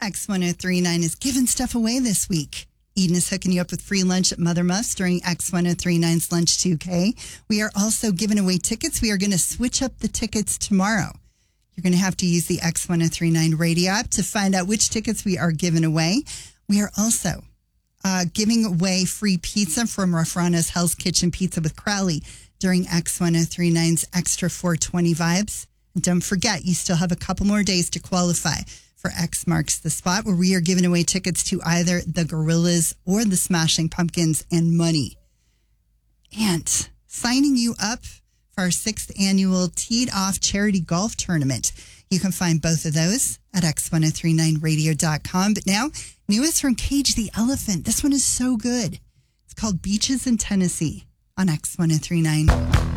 X1039 is giving stuff away this week. Eden is hooking you up with free lunch at Mother Muffs during X1039's Lunch 2K. We are also giving away tickets. We are going to switch up the tickets tomorrow. You're going to have to use the X1039 radio app to find out which tickets we are giving away. We are also giving away free pizza from Raffrano's Hell's Kitchen Pizza with Crowley during X1039's Extra 420 Vibes. And don't forget, you still have a couple more days to qualify for X Marks the Spot, where we are giving away tickets to either the Gorillas or the Smashing Pumpkins and money. And signing you up for our 6th annual Teed Off Charity Golf Tournament. You can find both of those at x1039radio.com. But now, newest from Cage the Elephant. This one is so good. It's called Beaches in Tennessee on X1039.